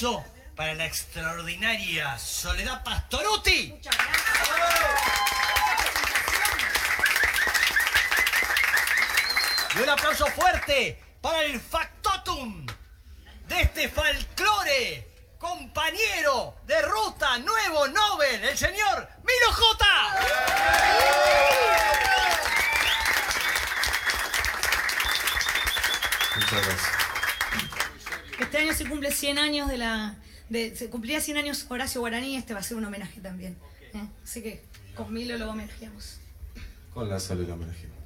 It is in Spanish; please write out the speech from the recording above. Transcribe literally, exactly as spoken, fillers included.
aplauso para la extraordinaria Soledad Pastorutti. Muchas gracias. Y un aplauso fuerte para el factotum de este folclore, compañero de ruta, nuevo Nobel, el señor Milo J. Muchas gracias. Este año se cumple cien años de la... De, se cumplía cien años Horacio Guaraní, este va a ser un homenaje también. ¿eh? Así que con Milo lo homenajeamos. Con la Sole lo homenajeamos.